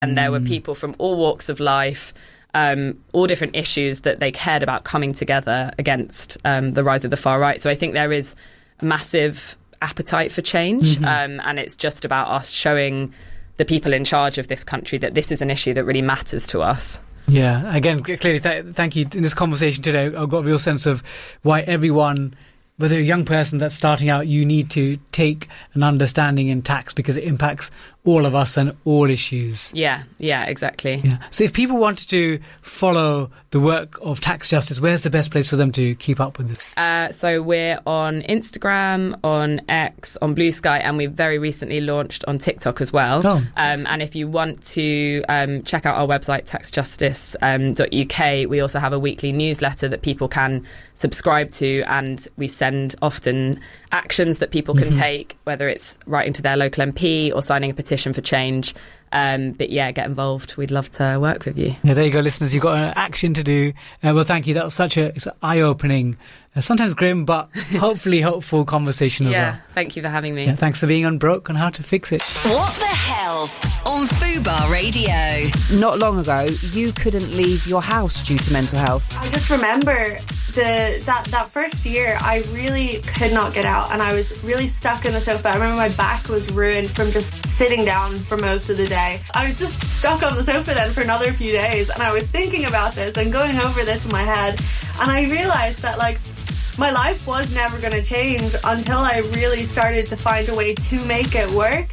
And there were people from all walks of life, all different issues that they cared about coming together against the rise of the far right. So I think there is a massive appetite for change, and it's just about us showing the people in charge of this country that this is an issue that really matters to us. Yeah, again, clearly, thank you. In this conversation today, I've got a real sense of why everyone, whether you're a young person that's starting out, you need to take an understanding in tax because it impacts all of us and all issues. Yeah, exactly. Yeah. So if people wanted to follow the work of Tax Justice, where's the best place for them to keep up with this? So we're on Instagram, on X, on Blue Sky, and we've very recently launched on TikTok as well. And if you want to check out our website, taxjustice.uk, we also have a weekly newsletter that people can subscribe to, and we send often actions that people can take, whether it's writing to their local MP or signing a petition for change. But yeah, get involved. We'd love to work with you. Yeah, there you go, listeners. You've got an action to do. Well, thank you. That was such it's an eye-opening, sometimes grim, but hopefully hopeful conversation as well. Yeah, thank you for having me. Yeah, thanks for being on Broke on How to Fix It. What the Health on Fubar Radio. Not long ago, you couldn't leave your house due to mental health. I just remember that first year, I really could not get out, and I was really stuck in the sofa. I remember my back was ruined from just sitting down for most of the day. I was just stuck on the sofa then for another few days, and I was thinking about this and going over this in my head, and I realised that, like, my life was never going to change until I really started to find a way to make it work.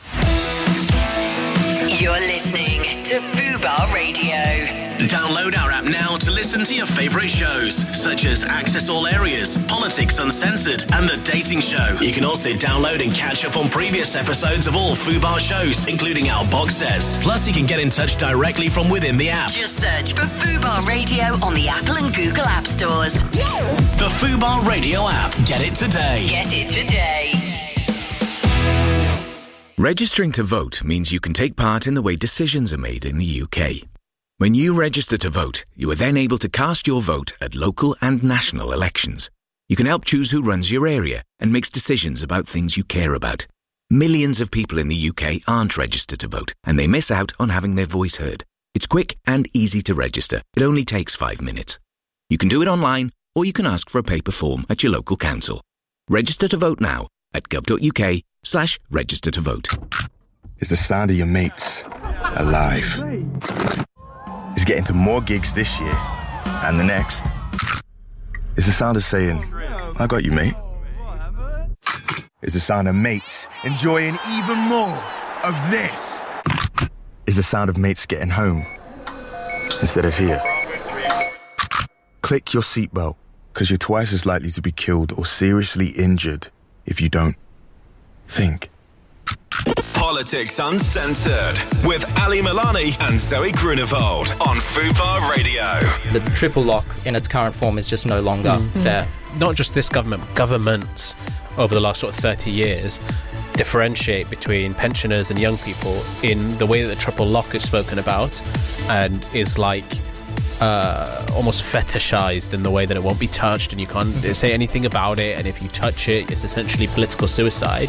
You're listening to Fubar Radio. Download our app now to listen to your favourite shows, such as Access All Areas, Politics Uncensored, and The Dating Show. You can also download and catch up on previous episodes of all Fubar shows, including our box sets. Plus, you can get in touch directly from within the app. Just search for Fubar Radio on the Apple and Google App Stores. The Fubar Radio app. Get it today. Get it today. Registering to vote means you can take part in the way decisions are made in the UK. When you register to vote, you are then able to cast your vote at local and national elections. You can help choose who runs your area and makes decisions about things you care about. Millions of people in the UK aren't registered to vote, and they miss out on having their voice heard. It's quick and easy to register. It only takes 5 minutes. You can do it online, or you can ask for a paper form at your local council. Register to vote now at gov.uk/register to vote. It's the sound of your mates alive. It's getting to more gigs this year and the next. It's the sound of saying, I got you, mate. It's the sound of mates enjoying even more of this. It's the sound of mates getting home instead of here. Click your seatbelt, because you're twice as likely to be killed or seriously injured if you don't think. Politics Uncensored with Ali Milani and Zoe Grunewald on Fubar Radio. The triple lock in its current form is just no longer fair. Not just this government, governments over the last sort of 30 years differentiate between pensioners and young people in the way that the triple lock is spoken about, and is like almost fetishized in the way that it won't be touched and you can't say anything about it, and if you touch it, it's essentially political suicide.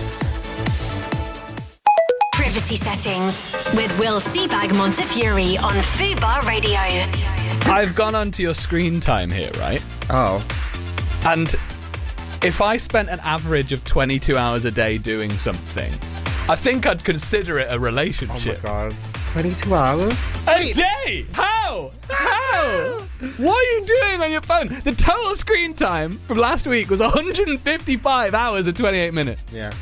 Privacy Settings with Will Seabag Montefiore on Fubar Radio. I've gone onto your screen time here, right? Oh. And if I spent an average of 22 hours a day doing something, I think I'd consider it a relationship. Oh my God. 22 hours? A day? How? What are you doing on your phone? The total screen time from last week was 155 hours and 28 minutes. Yeah.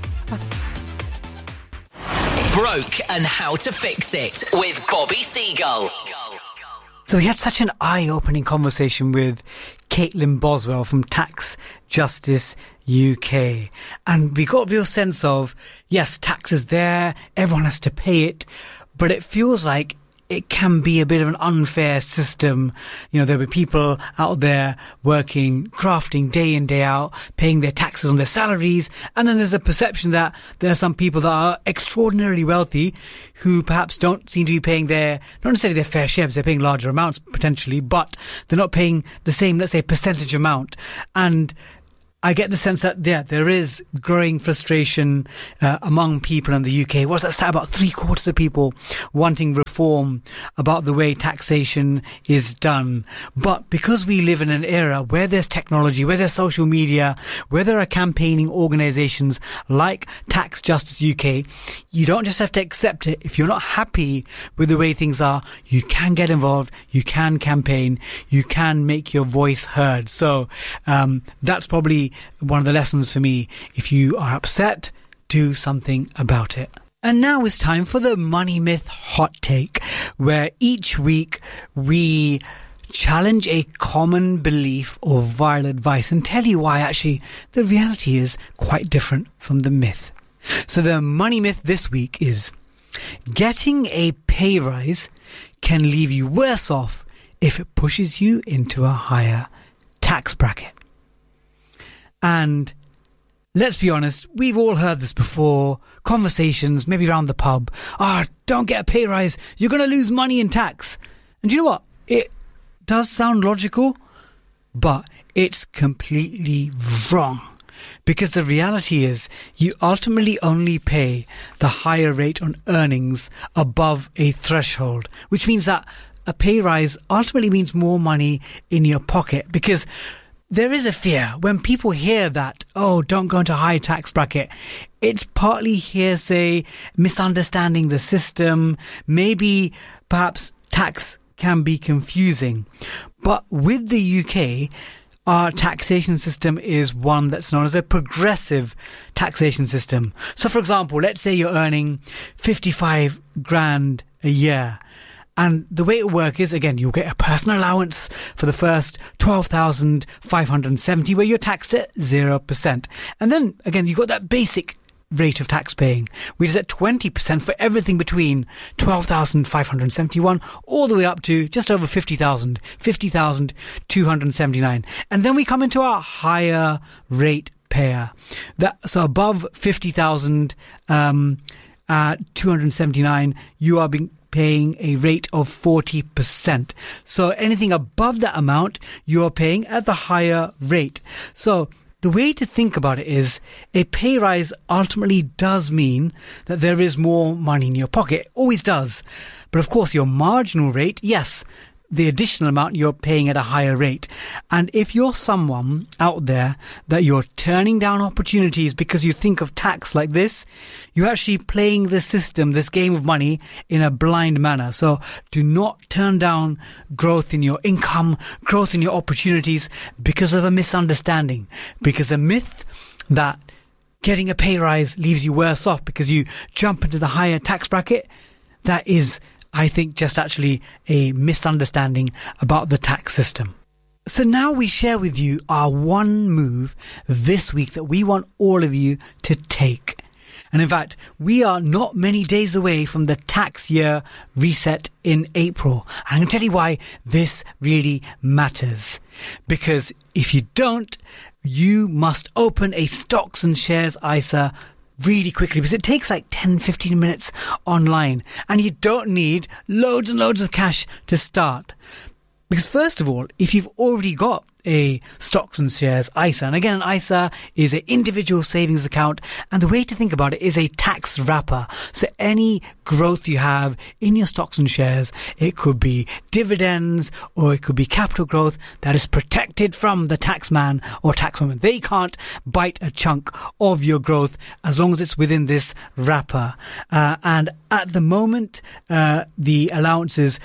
Broke and How to Fix It with Bobby Seagull. So we had such an eye-opening conversation with Caitlin Boswell from Tax Justice UK. And we got a real sense of, yes, tax is there, everyone has to pay it, but it feels like it can be a bit of an unfair system. You know, there'll be people out there working, crafting day in, day out, paying their taxes on their salaries. And then there's a perception that there are some people that are extraordinarily wealthy who perhaps don't seem to be paying not necessarily their fair share, because they're paying larger amounts potentially, but they're not paying the same, let's say, percentage amount. And I get the sense that there is growing frustration among people in the UK. What's that stat? About 3/4 of people wanting reform about the way taxation is done. But because we live in an era where there's technology, where there's social media, where there are campaigning organisations like Tax Justice UK, you don't just have to accept it. If you're not happy with the way things are, you can get involved, you can campaign, you can make your voice heard. So that's probably one of the lessons for me. If you are upset, do something about it. And now it's time for the Money Myth Hot Take, where each week we challenge a common belief or vile advice and tell you why actually the reality is quite different from the myth. So the money myth this week is: getting a pay rise can leave you worse off if it pushes you into a higher tax bracket. And let's be honest, we've all heard this before. Conversations, maybe around the pub. Don't get a pay rise. You're going to lose money in tax. And you know what? It does sound logical, but it's completely wrong. Because the reality is, you ultimately only pay the higher rate on earnings above a threshold, which means that a pay rise ultimately means more money in your pocket. Because there is a fear when people hear that, don't go into a high tax bracket. It's partly hearsay, misunderstanding the system. Maybe perhaps tax can be confusing. But with the UK, our taxation system is one that's known as a progressive taxation system. So for example, let's say you're earning 55 grand a year. And the way it works is, again, you'll get a personal allowance for the first 12,570 where you're taxed at 0%. And then, again, you've got that basic rate of tax paying, which is at 20% for everything between 12,571 all the way up to just over 50,000, 50,279. And then we come into our higher rate payer. So above 50,000, 279, you are paying a rate of 40%. So anything above that amount, you're paying at the higher rate. So the way to think about it is a pay rise ultimately does mean that there is more money in your pocket. It always does. But of course, your marginal rate, yes, the additional amount you're paying at a higher rate. And if you're someone out there that you're turning down opportunities because you think of tax like this, you're actually playing the system, this game of money, in a blind manner. So do not turn down growth in your income, growth in your opportunities because of a misunderstanding. Because a myth that getting a pay rise leaves you worse off because you jump into the higher tax bracket, that is, I think, just actually a misunderstanding about the tax system. So now we share with you our one move this week that we want all of you to take. And in fact, we are not many days away from the tax year reset in April. And I'm going to tell you why this really matters. Because if you don't, you must open a stocks and shares ISA really quickly, because it takes like 10-15 minutes online, and you don't need loads and loads of cash to start. Because first of all, if you've already got a stocks and shares ISA, and again, an ISA is an individual savings account, and the way to think about it is a tax wrapper. So any growth you have in your stocks and shares, it could be dividends or it could be capital growth, that is protected from the taxman or taxwoman. They can't bite a chunk of your growth as long as it's within this wrapper. And at the moment, the allowance is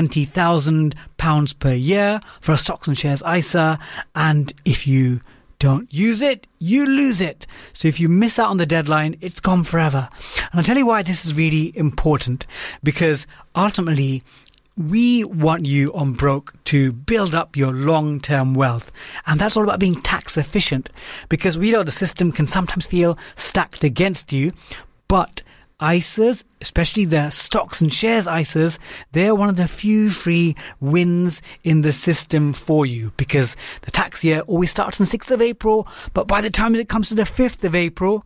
£20,000 per year for a stocks and shares ISA, and if you don't use it, you lose it. So if you miss out on the deadline, it's gone forever. And I'll tell you why this is really important, because ultimately we want you on Broke to build up your long-term wealth. And that's all about being tax efficient, because we know the system can sometimes feel stacked against you, but ISAs, especially the stocks and shares ISAs, they're one of the few free wins in the system for you, because the tax year always starts on 6th of April, but by the time it comes to the 5th of April,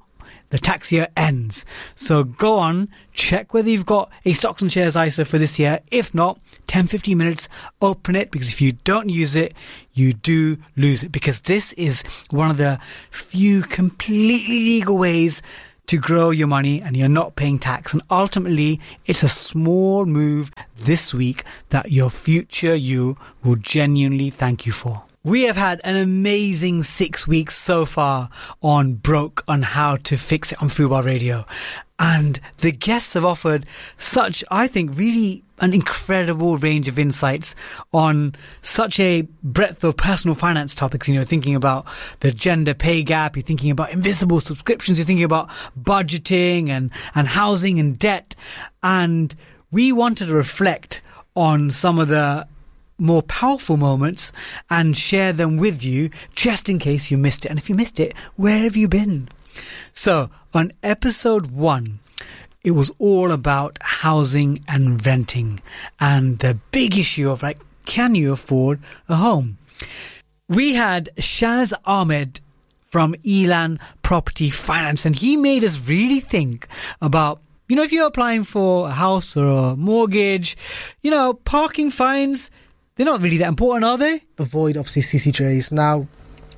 the tax year ends. So go on, check whether you've got a stocks and shares ISA for this year. If not, 10-15 minutes, open it, because if you don't use it, you do lose it, because this is one of the few completely legal ways to grow your money and you're not paying tax. And ultimately, it's a small move this week that your future you will genuinely thank you for. We have had an amazing 6 weeks so far on Broke, on how to fix it on Fubar Radio. And the guests have offered such, I think, really an incredible range of insights on such a breadth of personal finance topics. You know, thinking about the gender pay gap, you're thinking about invisible subscriptions, you're thinking about budgeting and housing and debt. And we wanted to reflect on some of the more powerful moments and share them with you, just in case you missed it. And if you missed it, where have you been? So on episode 1, it was all about housing and renting and the big issue of, like, can you afford a home? We had Shaz Ahmed from Elan Property Finance, and he made us really think about, you know, if you're applying for a house or a mortgage, you know, parking fines, they're not really that important, are they? Avoid, obviously, CCJs. Now,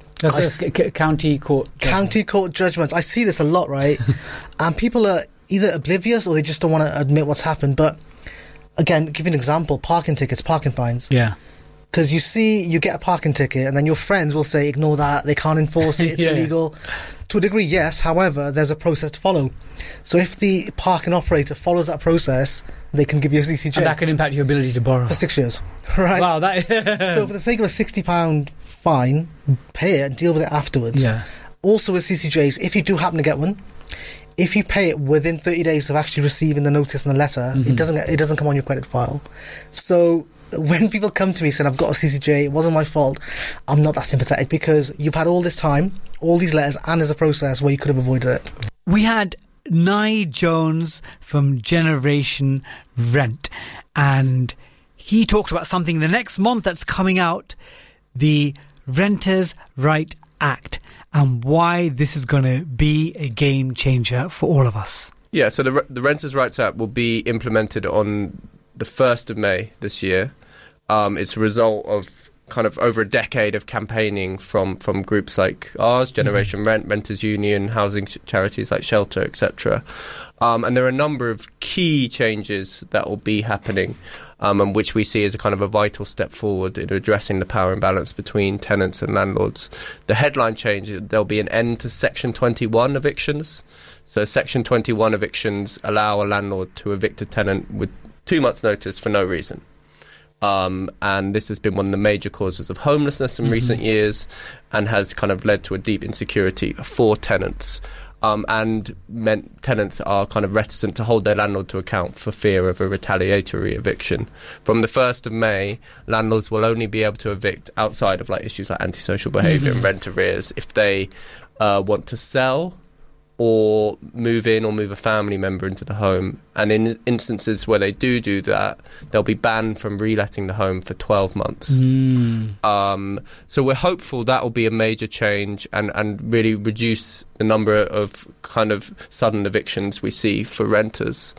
county court judgments. I see this a lot, right? And people are either oblivious or they just don't want to admit what's happened. But again, give you an example: parking tickets, parking fines. Yeah. Because you get a parking ticket, and then your friends will say, "Ignore that. They can't enforce it. It's illegal." To a degree, yes. However, there's a process to follow. So if the parking operator follows that process, they can give you a CCJ. And that can impact your ability to borrow. For 6 years. Right? Wow. So for the sake of a £60 fine, pay it and deal with it afterwards. Yeah. Also with CCJs, if you do happen to get one, if you pay it within 30 days of actually receiving the notice and the letter, it doesn't come on your credit file. So when people come to me saying, I've got a CCJ, it wasn't my fault, I'm not that sympathetic, because you've had all this time, all these letters, and there's a process where you could have avoided it. We had Nye Jones from Generation Rent, and he talked about something the next month that's coming out, the Renters' Right Act, and why this is going to be a game changer for all of us. Yeah, so the Renters' Rights Act will be implemented on the 1st of May this year. It's a result of kind of over a decade of campaigning from groups like ours, Generation Rent, Renters Union, housing charities like Shelter, etc. And there are a number of key changes that will be happening, and which we see as a kind of a vital step forward in addressing the power imbalance between tenants and landlords. The headline change, there'll be an end to Section 21 evictions. So Section 21 evictions allow a landlord to evict a tenant with 2 months' notice for no reason. And this has been one of the major causes of homelessness in recent years, and has kind of led to a deep insecurity for tenants. And tenants are kind of reticent to hold their landlord to account for fear of a retaliatory eviction. From the 1st of May, landlords will only be able to evict outside of like issues like antisocial behaviour and rent arrears if they want to sell or move in or move a family member into the home. And in instances where they do that, they'll be banned from reletting the home for 12 months. So we're hopeful that will be a major change and really reduce the number of kind of sudden evictions we see for renters.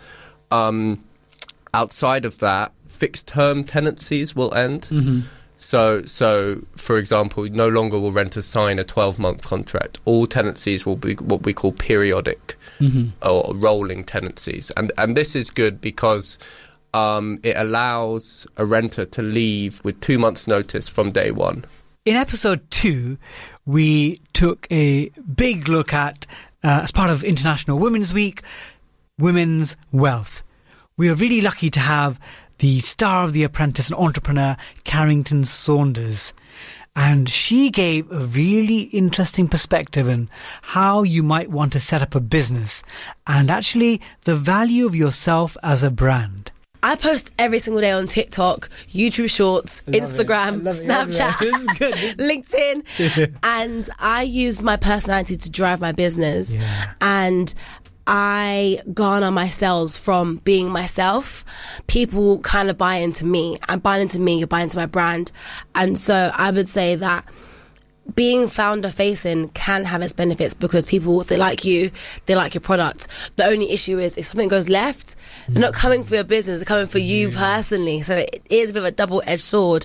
Outside of that, fixed-term tenancies will end. So, for example, no longer will renters sign a 12-month contract. All tenancies will be what we call periodic or rolling tenancies. And this is good because it allows a renter to leave with 2 months' notice from day one. In episode 2, we took a big look at, as part of International Women's Week, women's wealth. We are really lucky to have the star of The Apprentice and entrepreneur, Carrington Saunders. And she gave a really interesting perspective on how you might want to set up a business and actually the value of yourself as a brand. I post every single day on TikTok, YouTube Shorts, Instagram, Snapchat, LinkedIn, and I use my personality to drive my business. And I garner my sales from being myself. People kind of buy into me. I'm buying into me, you're buying into my brand. And so I would say that being founder facing can have its benefits because people, if they like you, they like your product. The only issue is if something goes left, they're not coming for your business, they're coming for you personally. So it is a bit of a double-edged sword.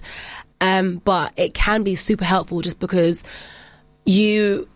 But it can be super helpful just because you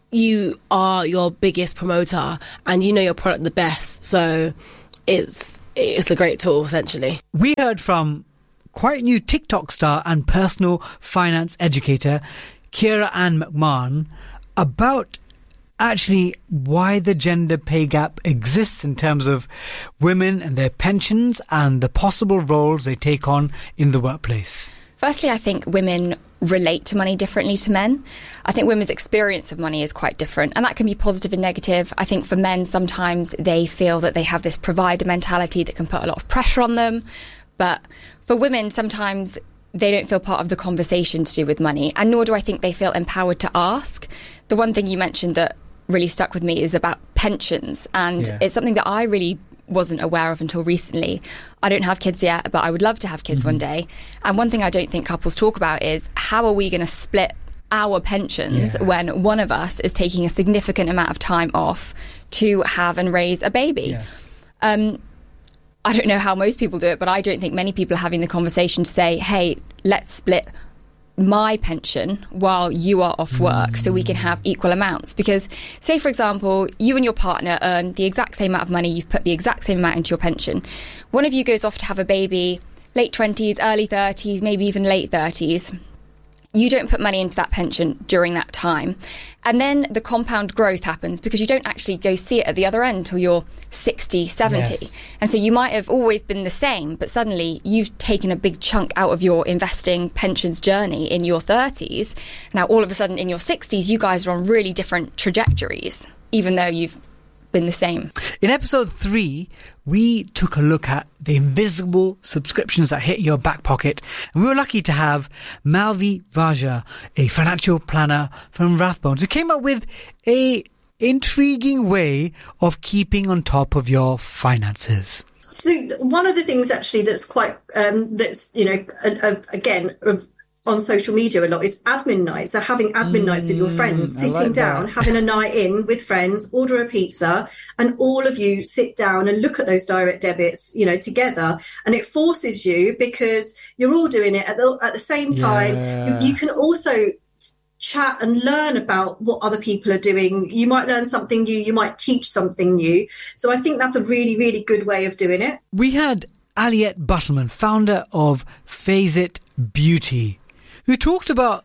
are your biggest promoter and you know your product the best. So it's a great tool, essentially. We heard from quite new TikTok star and personal finance educator Ciara Ann McMahon about actually why the gender pay gap exists in terms of women and their pensions and the possible roles they take on in the workplace. Firstly, I think women relate to money differently to men. I think women's experience of money is quite different, and that can be positive and negative. I think for men, sometimes they feel that they have this provider mentality that can put a lot of pressure on them. But for women, sometimes they don't feel part of the conversation to do with money, and nor do I think they feel empowered to ask. The one thing you mentioned that really stuck with me is about pensions, and it's something that I really wasn't aware of until recently. I don't have kids yet, but I would love to have kids one day. And one thing I don't think couples talk about is how are we going to split our pensions when one of us is taking a significant amount of time off to have and raise a baby. I don't know how most people do it, but I don't think many people are having the conversation to say, hey, let's split my pension while you are off work so we can have equal amounts. Because say, for example, you and your partner earn the exact same amount of money, you've put the exact same amount into your pension. One of you goes off to have a baby, late 20s, early 30s, maybe even late 30s. You don't put money into that pension during that time. And then the compound growth happens because you don't actually go see it at the other end till you're 60, 70. And so you might have always been the same, but suddenly you've taken a big chunk out of your investing pensions journey in your 30s. Now, all of a sudden in your 60s, you guys are on really different trajectories, even though you've been the same. In episode 3, we took a look at the invisible subscriptions that hit your back pocket, and we were lucky to have Malvi Vaja, a financial planner from Rathbones, who came up with a intriguing way of keeping on top of your finances. So one of the things actually that's quite that's again on social media a lot is admin nights. So having admin nights with your friends, sitting down, having a night in with friends, order a pizza, and all of you sit down and look at those direct debits, together. And it forces you, because you're all doing it at the same time. You can also chat and learn about what other people are doing. You might learn something new. You might teach something new. So I think that's a really, really good way of doing it. We had Aliette Buttleman, founder of Phase It Beauty, who talked about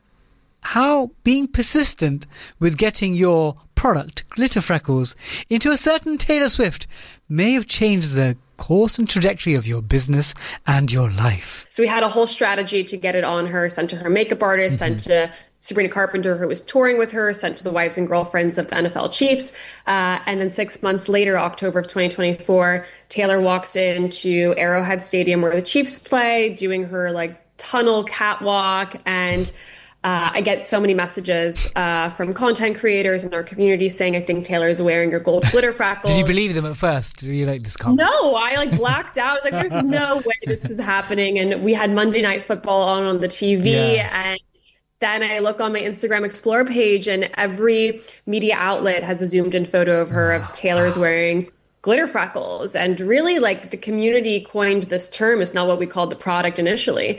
how being persistent with getting your product, Glitter Freckles, into a certain Taylor Swift may have changed the course and trajectory of your business and your life. So we had a whole strategy to get it on her, sent to her makeup artist, sent to Sabrina Carpenter, who was touring with her, sent to the wives and girlfriends of the NFL Chiefs. And then 6 months later, October of 2024, Taylor walks into Arrowhead Stadium where the Chiefs play, doing her tunnel catwalk, and I get so many messages from content creators in our community saying, I think Taylor is wearing your gold glitter freckles. Did you believe them at first? Were you this comment? No, I blacked out. I was like, there's no way this is happening. And we had Monday Night Football on the TV, and then I look on my Instagram Explore page, and every media outlet has a zoomed in photo of her of Taylor's wearing glitter freckles. And really, the community coined this term. It's not what we called the product initially.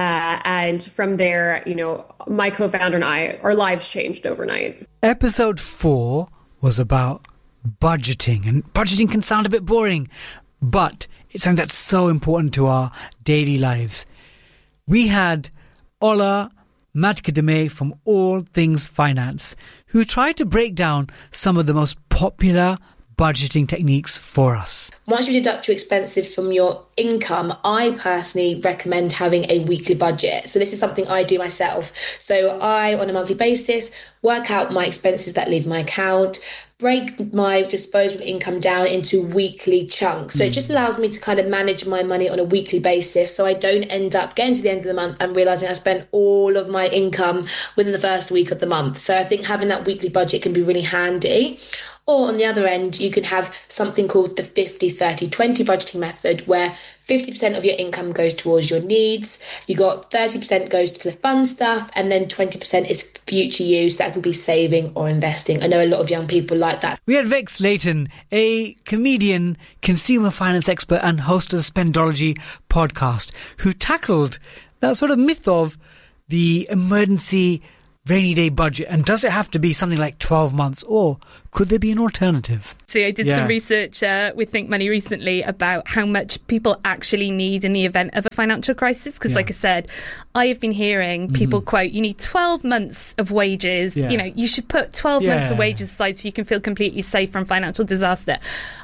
And from there, my co-founder and I, our lives changed overnight. Episode 4 was about budgeting. And budgeting can sound a bit boring, but it's something that's so important to our daily lives. We had Ola Madkademe from All Things Finance, who tried to break down some of the most popular budgeting techniques for us. Once you deduct your expenses from your income, I personally recommend having a weekly budget. So this is something I do myself. So I, on a monthly basis, work out my expenses that leave my account, break my disposable income down into weekly chunks. So it just allows me to kind of manage my money on a weekly basis, so I don't end up getting to the end of the month and realising I spent all of my income within the first week of the month. So I think having that weekly budget can be really handy. Or on the other end, you can have something called the 50-30-20 budgeting method, where 50% of your income goes towards your needs, you got 30% goes to the fun stuff, and then 20% is future use. That can be saving or investing. I know a lot of young people like that. We had Vic Slayton, a comedian, consumer finance expert and host of the Spendology podcast, who tackled that sort of myth of the emergency rainy day budget, and does it have to be something like 12 months, or could there be an alternative? So I did some research with Think Money recently about how much people actually need in the event of a financial crisis, because like I said, I have been hearing people quote, you need 12 months of wages, you know, you should put 12 months of wages aside so you can feel completely safe from financial disaster.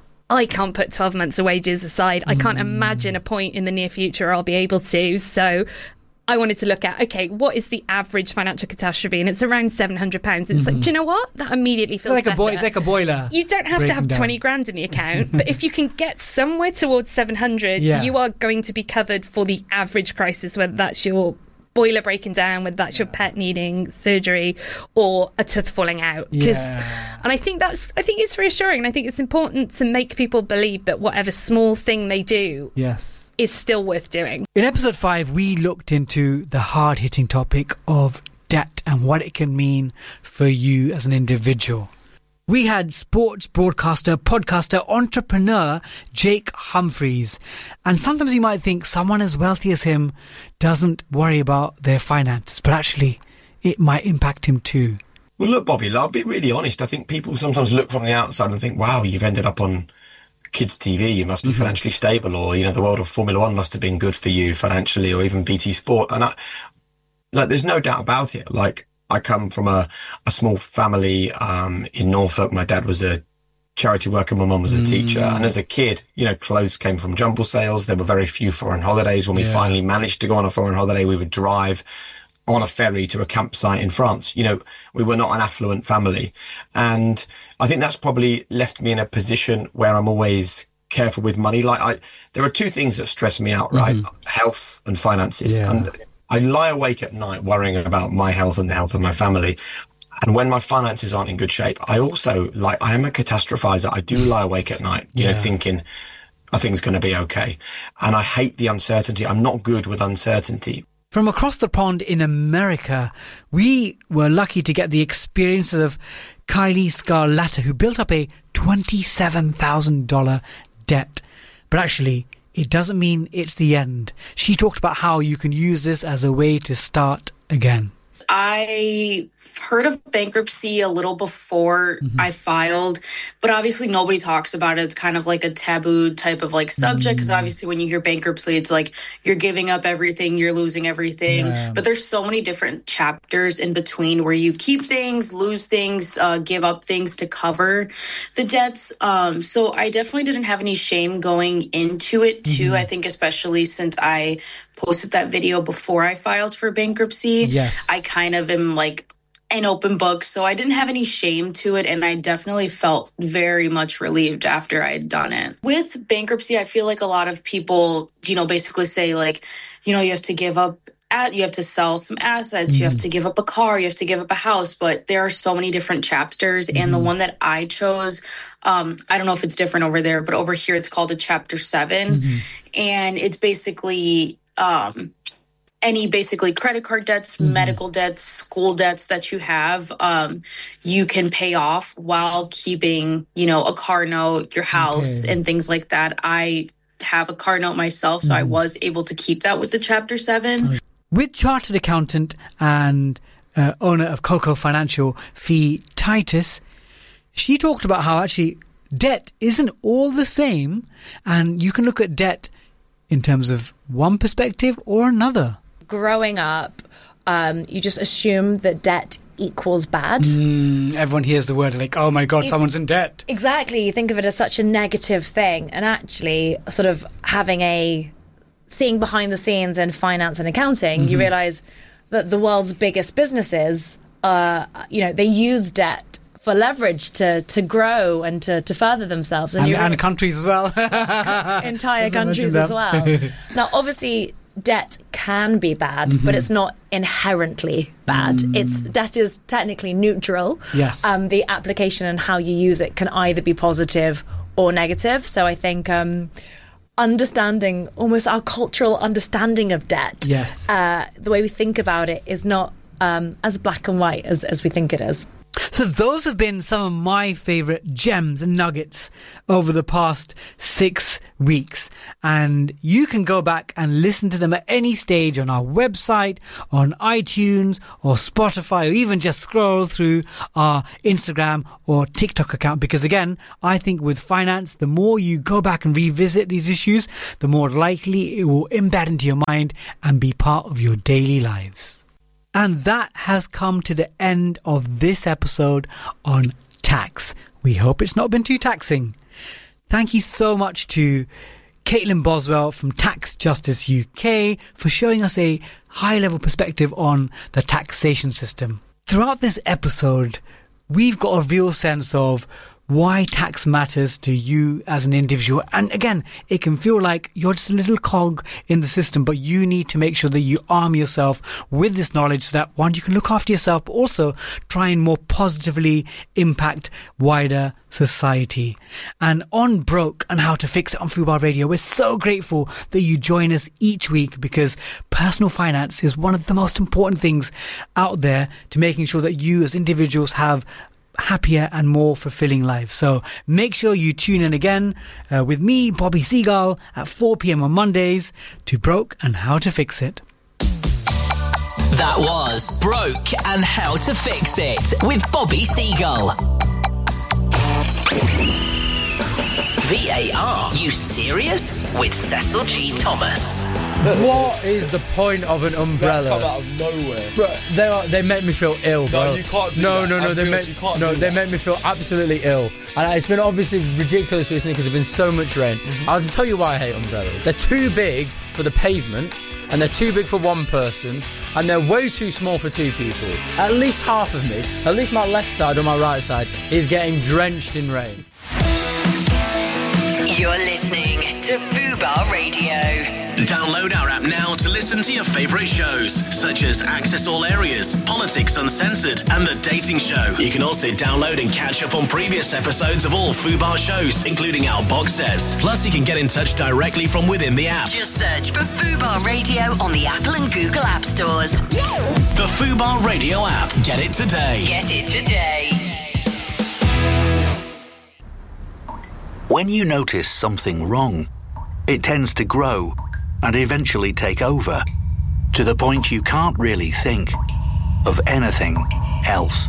I can't put 12 months of wages aside. I can't imagine a point in the near future I'll be able to. So I wanted to look at, okay, what is the average financial catastrophe? And it's around £700. It's like, do you know what? That immediately feels like better. It's like a boiler. You don't have to have 20 grand in the account, but if you can get somewhere towards 700, you are going to be covered for the average crisis, whether that's your boiler breaking down, whether that's your pet needing surgery or a tooth falling out. And I think it's reassuring, and I think it's important to make people believe that whatever small thing they do is still worth doing. In episode 5, we looked into the hard-hitting topic of debt and what it can mean for you as an individual. We had sports broadcaster, podcaster, entrepreneur Jake Humphreys. And sometimes you might think someone as wealthy as him doesn't worry about their finances, but actually it might impact him too. Well, look, Bobby, I'll be really honest. I think people sometimes look from the outside and think, wow, you've ended up on kids' TV, you must be financially stable, or, you know, the world of Formula One must have been good for you financially, or even BT Sport. And there's no doubt about it. Like, I come from a small family in Norfolk. My dad was a charity worker, my mum was a teacher. And as a kid, you know, clothes came from jumble sales. There were very few foreign holidays. When we finally managed to go on a foreign holiday, we would drive on a ferry to a campsite in France. You know, we were not an affluent family. And I think that's probably left me in a position where I'm always careful with money. Like, there are two things that stress me out, right? Health and finances. And I lie awake at night worrying about my health and the health of my family. And when my finances aren't in good shape, I also, I am a catastrophizer. I do lie awake at night, you know, thinking, I think it's going to be okay. And I hate the uncertainty. I'm not good with uncertainty. From across the pond in America, we were lucky to get the experiences of Kylie Scarletta, who built up a $27,000 debt. But actually, it doesn't mean it's the end. She talked about how you can use this as a way to start again. I heard of bankruptcy a little before I filed, but obviously nobody talks about it. It's kind of like a taboo type of subject, because obviously when you hear bankruptcy, it's like you're giving up everything, you're losing everything. But there's so many different chapters in between where you keep things, lose things, give up things to cover the debts. So I definitely didn't have any shame going into it too. I think especially since I posted that video before I filed for bankruptcy, I kind of am an open book. So I didn't have any shame to it. And I definitely felt very much relieved after I had done it. With bankruptcy, I feel like a lot of people, basically say you have to give up, you have to sell some assets, you have to give up a car, you have to give up a house. But there are so many different chapters. And the one that I chose, I don't know if it's different over there, but over here it's called a Chapter 7. And it's basically any credit card debts, medical debts, school debts that you have, you can pay off while keeping, a car note, your house, and things like that. I have a car note myself, so I was able to keep that with the Chapter 7. With chartered accountant and owner of Coco Financial, Fee Titus, she talked about how actually debt isn't all the same, and you can look at debt in terms of one perspective or another. Growing up, you just assume that debt equals bad. Everyone hears the word oh my God, someone's in debt. Exactly. You think of it as such a negative thing. And actually sort of seeing behind the scenes in finance and accounting, you realise that the world's biggest businesses, they use debt for leverage to grow and to further themselves. And countries as well. Entire countries as well. Now, obviously, debt can be bad, but it's not inherently bad. Debt is technically neutral. Yes. The application and how you use it can either be positive or negative. So I think understanding almost our cultural understanding of debt, yes, the way we think about it is not as black and white as we think it is. So those have been some of my favourite gems and nuggets over the past 6 weeks. And you can go back and listen to them at any stage on our website, on iTunes or Spotify, or even just scroll through our Instagram or TikTok account. Because again, I think with finance, the more you go back and revisit these issues, the more likely it will embed into your mind and be part of your daily lives. And that has come to the end of this episode on tax. We hope it's not been too taxing. Thank you so much to Caitlin Boswell from Tax Justice UK for showing us a high-level perspective on the taxation system. Throughout this episode, we've got a real sense of why tax matters to you as an individual. And again, it can feel like you're just a little cog in the system, but you need to make sure that you arm yourself with this knowledge so that, one, you can look after yourself, but also try and more positively impact wider society. And on Broke and How to Fix It on Fubar Radio, we're so grateful that you join us each week, because personal finance is one of the most important things out there to making sure that you as individuals have happier and more fulfilling lives. So make sure you tune in again with me, Bobby Seagull, at 4 p.m. on Mondays to Broke and How to Fix It. That was Broke and How to Fix It with Bobby Seagull. VAR, you serious? With Cecil G. Thomas. What is the point of an umbrella? They come out of nowhere. Bro, they make me feel ill, bro. No, you can't do no, that. No, they make me feel absolutely ill. And it's been obviously ridiculous recently because there's been so much rain. I'll tell you why I hate umbrellas. They're too big for the pavement, and they're too big for one person, and they're way too small for two people. At least half of me, at least my left side or my right side, is getting drenched in rain. You're listening to Fubar Radio. Download our app now to listen to your favourite shows, such as Access All Areas, Politics Uncensored, and The Dating Show. You can also download and catch up on previous episodes of all Fubar shows, including our box sets. Plus, you can get in touch directly from within the app. Just search for Fubar Radio on the Apple and Google App Stores. The Fubar Radio app. Get it today. Get it today. When you notice something wrong, it tends to grow and eventually take over, to the point you can't really think of anything else.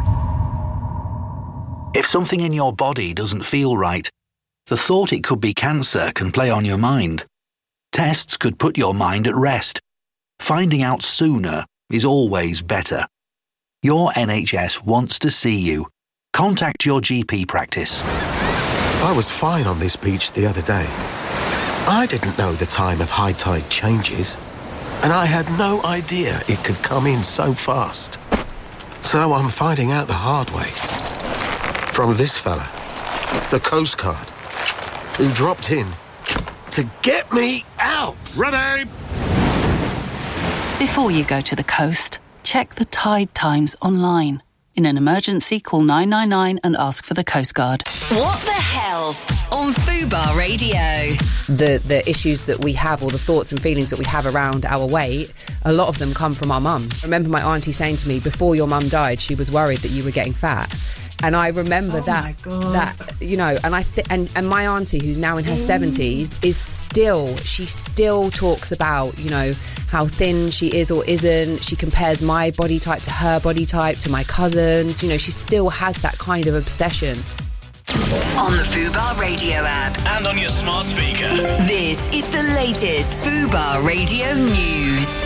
If something in your body doesn't feel right, the thought it could be cancer can play on your mind. Tests could put your mind at rest. Finding out sooner is always better. Your NHS wants to see you. Contact your GP practice. I was fine on this beach the other day. I didn't know the time of high tide changes, and I had no idea it could come in so fast. So I'm finding out the hard way. From this fella, the Coast Guard, who dropped in to get me out. Ready! Before you go to the coast, check the tide times online. In an emergency, call 999 and ask for the Coast Guard. What the hell on Fubar Radio? The issues that we have, or the thoughts and feelings that we have around our weight, a lot of them come from our mums. I remember my auntie saying to me, before your mum died, she was worried that you were getting fat. And I remember that, you know, and and my auntie, who's now in her 70s, she still talks about, you know, how thin she is or isn't. She compares my body type to her body type, to my cousins. You know, she still has that kind of obsession. On the Fubar Radio app. And on your smart speaker. This is the latest Fubar Radio news.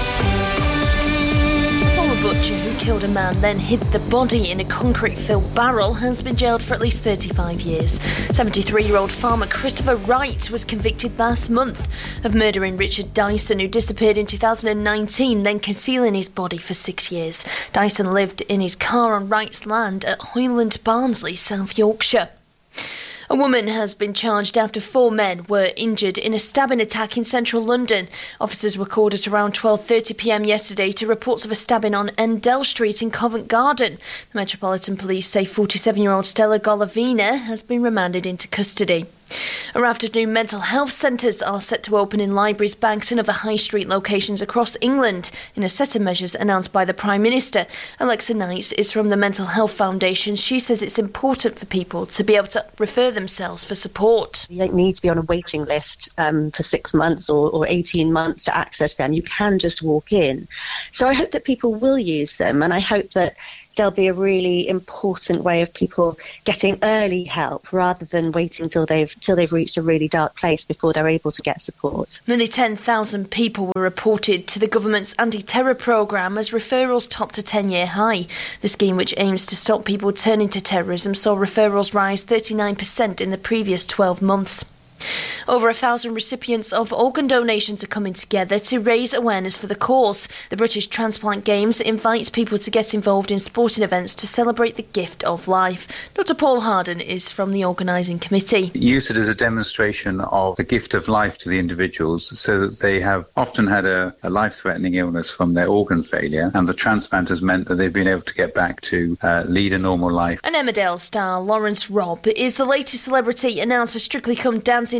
A butcher who killed a man, then hid the body in a concrete-filled barrel, has been jailed for at least 35 years. 73-year-old farmer Christopher Wright was convicted last month of murdering Richard Dyson, who disappeared in 2019, then concealing his body for 6 years. Dyson lived in his car on Wright's land at Hoyland Barnsley, South Yorkshire. A woman has been charged after 4 men were injured in a stabbing attack in central London. Officers were called at around 12:30pm yesterday to reports of a stabbing on Endell Street in Covent Garden. The Metropolitan Police say 47-year-old Stella Golovina has been remanded into custody. Our afternoon mental health centres are set to open in libraries, banks and other high street locations across England in a set of measures announced by the Prime Minister. Alexa Knights is from the Mental Health Foundation. She says it's important for people to be able to refer themselves for support. You don't need to be on a waiting list for 6 months or 18 months to access them. You can just walk in. So I hope that people will use them, and I hope that there'll be a really important way of people getting early help rather than waiting till they've reached a really dark place before they're able to get support. Nearly 10,000 people were reported to the government's anti-terror programme as referrals topped a 10-year high. The scheme, which aims to stop people turning to terrorism, saw referrals rise 39% in the previous 12 months. Over 1,000 recipients of organ donations are coming together to raise awareness for the cause. The British Transplant Games invites people to get involved in sporting events to celebrate the gift of life. Dr. Paul Harden is from the organising committee. Use it as a demonstration of the gift of life to the individuals, so that they have often had a life-threatening illness from their organ failure, and the transplant has meant that they've been able to get back to lead a normal life. And Emmerdale star Lawrence Robb is the latest celebrity announced for Strictly Come Dancing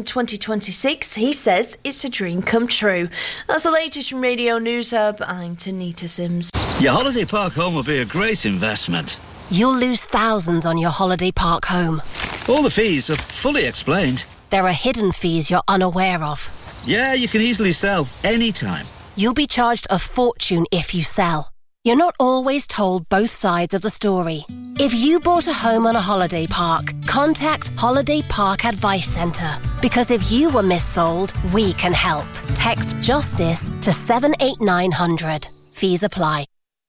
2026. He says it's a dream come true. That's the latest from Radio News Hub. I'm Tanita Sims. Your holiday park home will be a great investment. You'll lose thousands on your holiday park home. All the fees are fully explained. There are hidden fees you're unaware of. Yeah, you can easily sell anytime. You'll be charged a fortune if you sell. You're not always told both sides of the story. If you bought a home on a holiday park, contact Holiday Park Advice Centre. Because if you were missold, we can help. Text JUSTICE to 78900. Fees apply.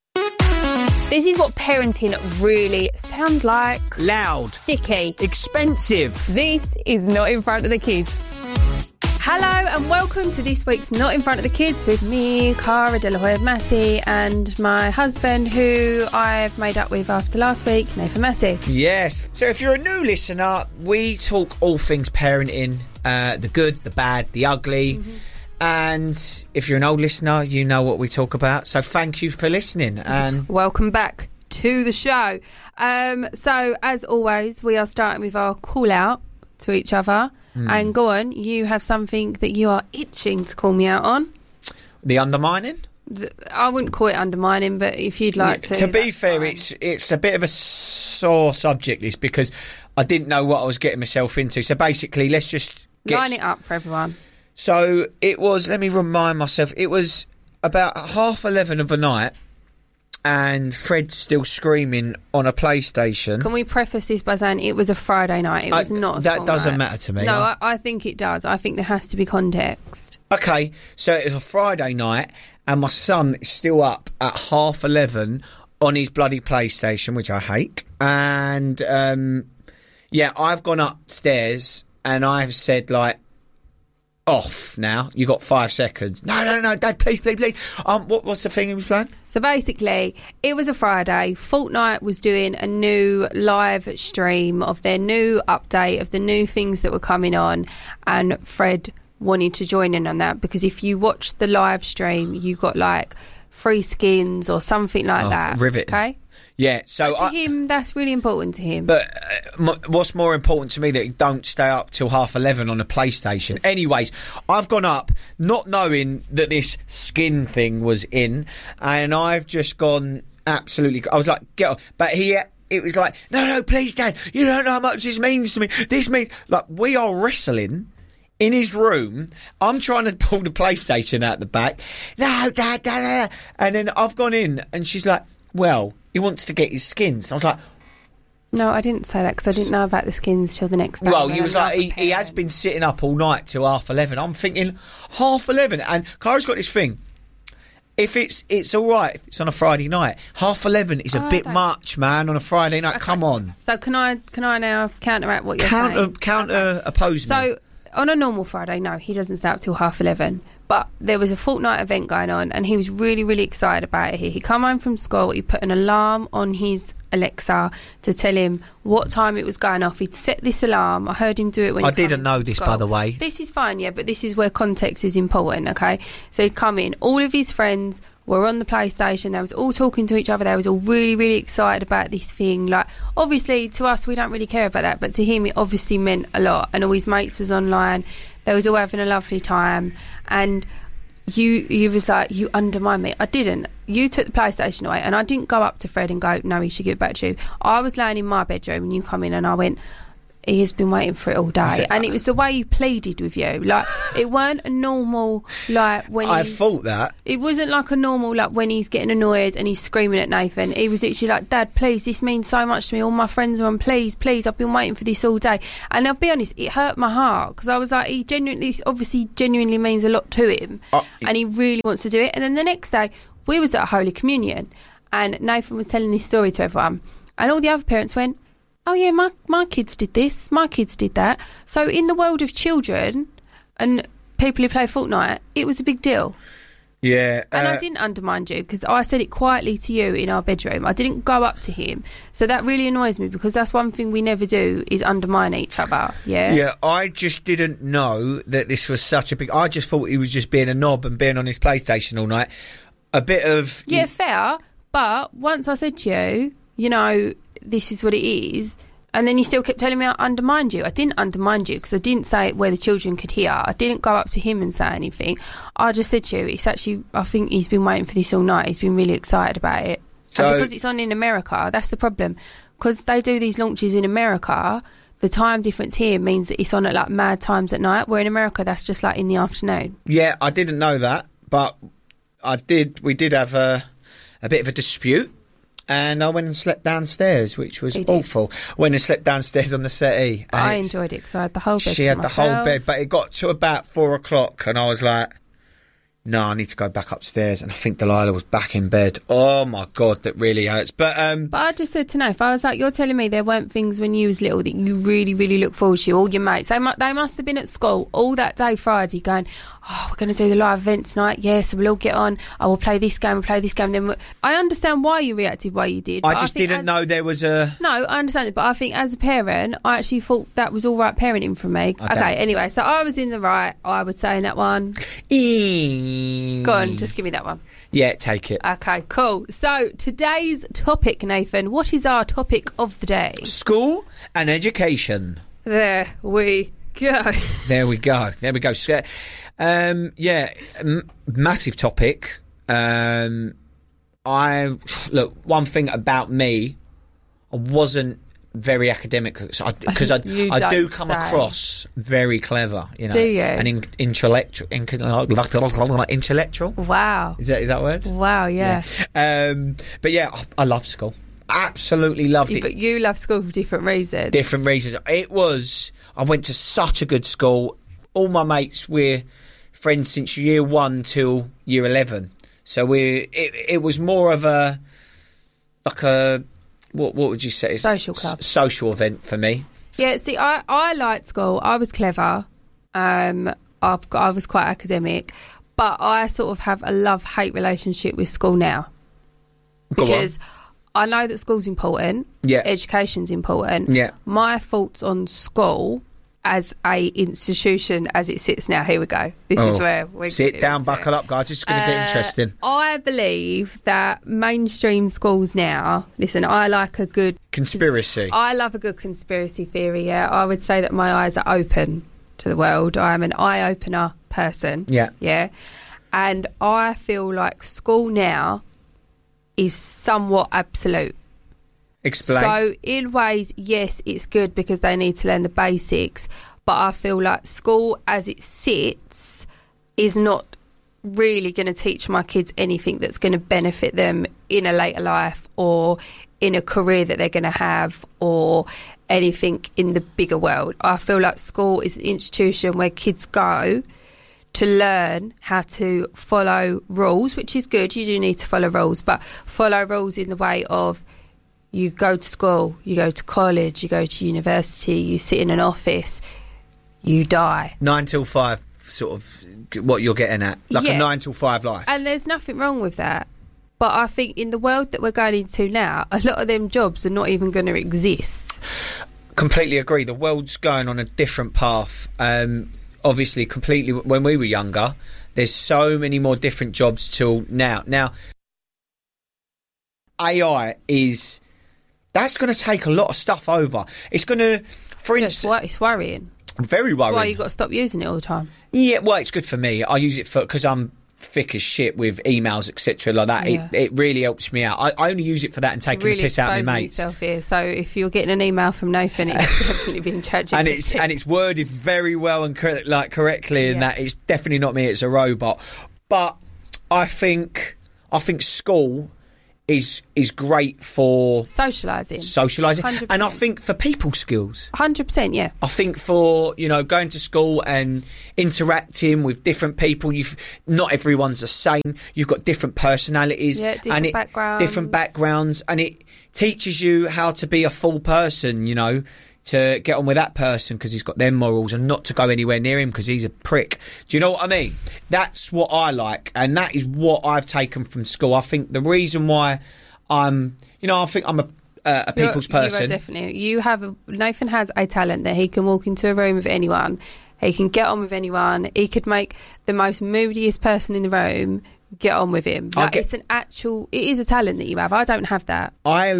This is what parenting really sounds like. Loud. Sticky. Expensive. This is Not in Front of the Kids. Hello and welcome to this week's Not in Front of the Kids with me, Cara De La Hoya Massey, and my husband, who I've made up with after last week, Nathan Massey. Yes. So if you're a new listener, we talk all things parenting, the good, the bad, the ugly. Mm-hmm. And if you're an old listener, you know what we talk about. So thank you for listening. And welcome back to the show. So as always, we are starting with our call out to each other. And go on, you have something that you are itching to call me out on. The undermining? I wouldn't call it undermining, but if you'd like to. To be fair, fine. It's a bit of a sore subject, this, because I didn't know what I was getting myself into. So basically, let's just line it up for everyone. So it was, let me remind myself, it was about 11:30 of the night. And Fred's still screaming on a PlayStation. Can we preface this by saying it was a Friday night? It was not a That doesn't night. matter to me. No, I think it does. I think there has to be context. Okay, so it was a Friday night, and my son is still up at 11:30 on his bloody PlayStation, which I hate. And, I've gone upstairs, and I've said, like, off now. You got 5 seconds. No, Dad, please. What's the thing he was playing? So basically, it was a Friday. Fortnite was doing a new live stream of their new update of the new things that were coming on, and Fred wanted to join in on that because if you watch the live stream, you got like free skins or something like that. Riveting. Okay. Yeah, so to him, that's really important to him. But what's more important to me that he don't stay up till 11:30 on a PlayStation. Anyways, I've gone up not knowing that this skin thing was in, and I've just gone absolutely. I was like, get off. But it was like, no, please, Dad, you don't know how much this means to me. This means, like, we are wrestling in his room. I'm trying to pull the PlayStation out the back. No, Dad. And then I've gone in, and she's like, well, he wants to get his skins. And I was like, no, I didn't say that because I didn't know about the skins till the next day. Well, he was like, he has been sitting up all night till 11:30. I'm thinking 11:30, and Cara's got this thing. If it's all right if it's on a Friday night. 11:30 is a bit much, man, on a Friday night. Okay. Come on. So can I now counteract what you're saying? Counter oppose me. So on a normal Friday, no, he doesn't stay up till 11:30. But there was a Fortnite event going on, and he was really, really excited about it. He come home from school, he put an alarm on his Alexa to tell him what time it was going off. He'd set this alarm. I heard him do it when I didn't know this, by the way. This is fine, yeah, but this is where context is important, okay? So he'd come in. All of his friends were on the PlayStation. They was all talking to each other. They was all really, really excited about this thing. Like, obviously, to us, we don't really care about that, but to him, it obviously meant a lot. And all his mates was online. They was all having a lovely time. And you was like, you undermined me. I didn't. You took the PlayStation away, and I didn't go up to Fred and go, no, he should give it back to you. I was laying in my bedroom, and you come in, and I went, he has been waiting for it all day. And it was the way he pleaded with you. Like, it weren't a normal, like, when I thought that. It wasn't like a normal, like, when he's getting annoyed and he's screaming at Nathan. He was literally like, Dad, please, this means so much to me. All my friends are on, please, I've been waiting for this all day. And I'll be honest, it hurt my heart, because I was like, he genuinely means a lot to him. And he really wants to do it. And then the next day, we was at Holy Communion, and Nathan was telling this story to everyone. And all the other parents went, oh yeah, my kids did this, my kids did that. So in the world of children and people who play Fortnite, it was a big deal. Yeah. And I didn't undermine you, because I said it quietly to you in our bedroom. I didn't go up to him. So that really annoys me, because that's one thing we never do, is undermine each other. Yeah. Yeah, I just didn't know that this was such a big... I just thought he was just being a knob and being on his PlayStation all night. A bit of... Yeah, fair. But once I said to you, you know, this is what it is, and then you still kept telling me I undermined you. I didn't undermine you, because I didn't say it where the children could hear. I didn't go up to him and say anything. I just said to you, it's actually, I think he's been waiting for this all night. He's been really excited about it. So, and because it's on in America, that's the problem. Because they do these launches in America, the time difference here means that it's on at like mad times at night, where in America that's just like in the afternoon. Yeah, I didn't know that, but we did have a bit of a dispute. And I went and slept downstairs, which was awful. Went and slept downstairs on the settee. I enjoyed it, because I had the whole bed. She had the whole bed, but it got to about 4 o'clock, and I was like, no, I need to go back upstairs. And I think Delilah was back in bed. Oh my God, that really hurts. But I just said to Nath, I was like, you're telling me there weren't things when you was little that you really, really look forward to, all your mates. They must have been at school all that day Friday going, oh, we're going to do the live event tonight. Yeah, so we'll all get on. I will play this game, we'll play this game. Then I understand why you reacted, why you did. I just didn't know there was a... No, I understand it, but I think as a parent, I actually thought that was all right parenting from me. Okay, anyway, so I was in the right, I would say, in that one. Go on, just give me that one. Yeah, take it. Okay, cool. So today's topic, Nathan, what is our topic of the day? School and education. There we go. There we go. So, massive topic. Look, one thing about me, I wasn't very academic, because I do come across very clever, you know. Do you? And intellectual. Wow. Is that a word? Wow, yeah. But yeah, I love school. Absolutely loved it. But you love school for different reasons. I went to such a good school. All my mates, we're friends since year 1 till year 11. So it was more of a, like a, what would you say? Social club. Social event for me. Yeah, see, I liked school. I was clever. I was quite academic. But I sort of have a love-hate relationship with school now. Because I know that school's important. Yeah. Education's important. Yeah. My thoughts on school as a institution as it sits now. Here we go. This is where we sit down, buckle up, guys. It's going to get interesting. I believe that mainstream schools now. Listen, I like a good conspiracy. I love a good conspiracy theory. Yeah, I would say that my eyes are open to the world. I am an eye opener person. Yeah, yeah, and I feel like school now is somewhat absolute. Explain. So in ways, yes, it's good because they need to learn the basics, but I feel like school as it sits is not really going to teach my kids anything that's going to benefit them in a later life or in a career that they're going to have or anything in the bigger world. I feel like school is an institution where kids go to learn how to follow rules, which is good. You do need to follow rules, but follow rules in the way of you go to school, you go to college, you go to university, you sit in an office, you die. 9 till 5, sort of what you're getting at, like a 9 till 5 life. And there's nothing wrong with that. But I think in the world that we're going into now, a lot of them jobs are not even going to exist. Completely agree. The world's going on a different path. Obviously, completely. When we were younger, there's so many more different jobs till now. Now, AI that's going to take a lot of stuff over. It's going to, for instance, it's worrying. Very worrying. That's why you've got to stop using it all the time. Yeah, well, it's good for me. I use it because I'm thick as shit with emails, etc. like that. Yeah. It really helps me out. I only use it for that and taking really the piss out of my mates. Myself here. So if you're getting an email from Nathan, it's definitely been tragic. And it's worded very well and correctly, and that it's definitely not me. It's a robot. But I think school is great for socialising, 100%. And I think for people skills, 100%. Yeah, I think for going to school and interacting with different people. Not everyone's the same. You've got different personalities, different backgrounds, and it teaches you how to be a full person. To get on with that person because he's got their morals, and not to go anywhere near him because he's a prick. Do you know what I mean? That's what I like, and that is what I've taken from school. I think the reason why I think I'm a people's person. You are definitely. Nathan has a talent that he can walk into a room with anyone. He can get on with anyone. He could make the most moodiest person in the room get on with him. It is a talent that you have. I don't have that. I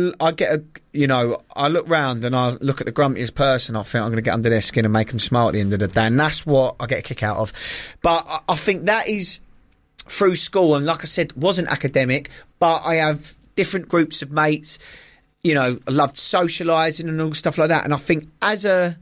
look round and I look at the grumpiest person. I think I'm going to get under their skin and make them smile at the end of the day, and that's what I get a kick out of. But I think that is through school, and like I said, wasn't academic, but I have different groups of mates. I loved socialising and all stuff like that, and I think as a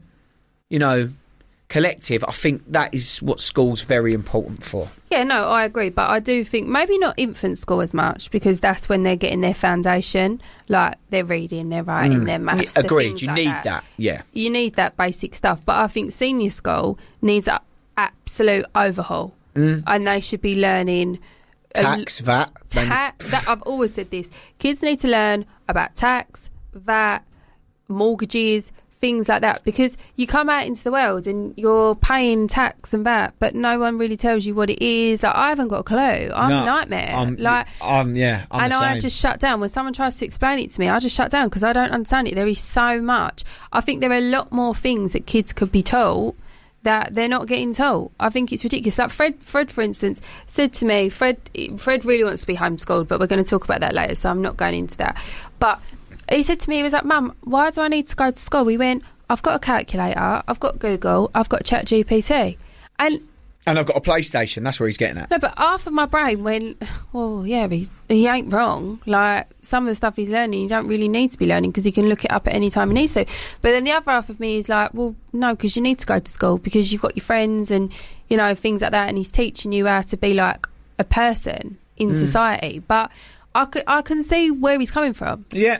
collective, I think that is what school's very important for. Yeah, no, I agree, but I do think maybe not infant school as much, because that's when they're getting their foundation, like their reading, their writing, their maths. Yeah, agreed, you need that. Yeah, you need that basic stuff, but I think senior school needs an absolute overhaul, and they should be learning tax, VAT. I've always said this: kids need to learn about tax, VAT, mortgages, things like that, because you come out into the world and you're paying tax and VAT, but no one really tells you what it is. I haven't got a clue. I'm a nightmare. I'm the same. I just shut down when someone tries to explain it to me. I just shut down because I don't understand it. There is so much. I think there are a lot more things that kids could be taught that they're not getting told. I think it's ridiculous. Like Fred, for instance, said to me, Fred really wants to be homeschooled, but we're going to talk about that later, so I'm not going into that. But he said to me, he was like, Mum, why do I need to go to school? We went, I've got a calculator, I've got Google, I've got ChatGPT. And I've got a PlayStation. That's where he's getting at. No, but half of my brain went, well, yeah, he ain't wrong. Like, some of the stuff he's learning, you don't really need to be learning because he can look it up at any time he needs to. But then the other half of me is like, well, no, because you need to go to school because you've got your friends and, things like that. And he's teaching you how to be like a person in society. But I can see where he's coming from. Yeah.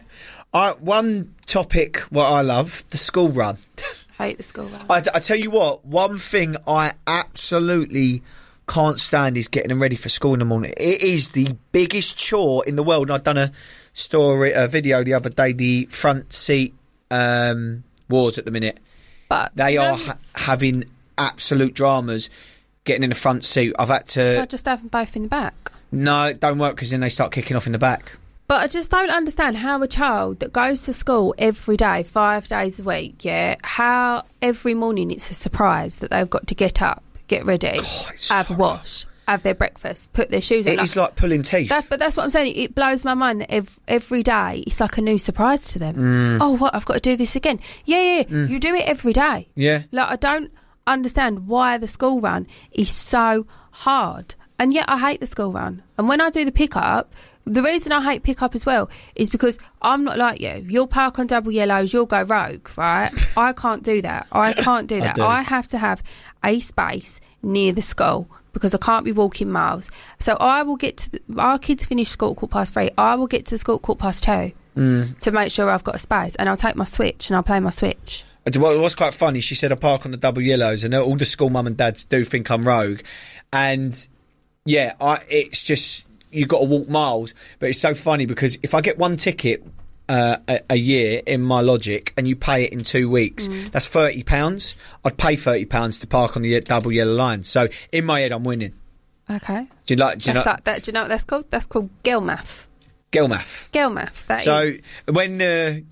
One topic what I love, the school run. Hate the school run. I tell you what, one thing I absolutely can't stand is getting them ready for school in the morning. It is the biggest chore in the world. And I've done a video the other day, the front seat wars at the minute. But they are having absolute dramas getting in the front seat. I've had to... So just have them both in the back? No, it don't work because then they start kicking off in the back. But I just don't understand how a child that goes to school every day, 5 days a week, how every morning it's a surprise that they've got to get up, get ready, have a wash, have their breakfast, put their shoes on. It is like pulling teeth. But that's what I'm saying. It blows my mind that every day it's like a new surprise to them. Oh, what? I've got to do this again. Yeah. You do it every day. Yeah. Like, I don't understand why the school run is so hard. And yet I hate the school run. And when I do the pickup, the reason I hate pickup as well is because I'm not like you. You'll park on double yellows, you'll go rogue, right? I can't do that. I have to have a space near the school because I can't be walking miles. So I will get to our kids finish school at 3:15. I will get to the school at 2:15 to make sure I've got a space, and I'll take my Switch and I'll play my Switch. Well, it was quite funny. She said I park on the double yellows, and all the school mum and dads do think I'm rogue. And yeah, it's just... You've got to walk miles, but it's so funny because if I get one ticket a year in my logic, and you pay it in 2 weeks, that's £30. I'd pay £30 to park on the double yellow line. So in my head, I'm winning. Okay. Do you know? Do you know what that's called? That's called girl math. Girl math. Girl math. So when the